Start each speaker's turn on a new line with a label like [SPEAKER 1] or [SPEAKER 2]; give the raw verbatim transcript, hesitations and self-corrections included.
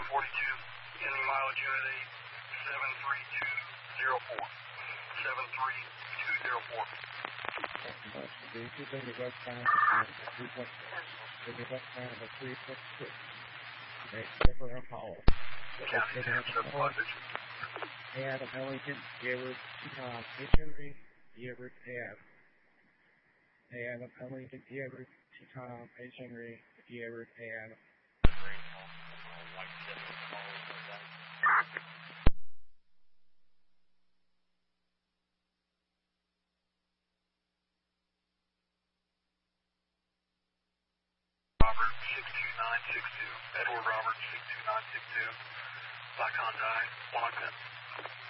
[SPEAKER 1] forty-two, in the mileage unit eight, seven three two zero four. seven three two zero four.
[SPEAKER 2] The two thirty westbound of three point six. The westbound of three point six. Make Skipper Apollo.
[SPEAKER 1] County ten, seven five six.
[SPEAKER 2] Adam Ellington, Gayward, Tom Henry, Gayward, Adam. Adam Ellington, Gayward, Tom Henry, Gayward, Adam.
[SPEAKER 1] Robert six two nine six two, Edward Robert six two nine six two, black Hyundai, one ten.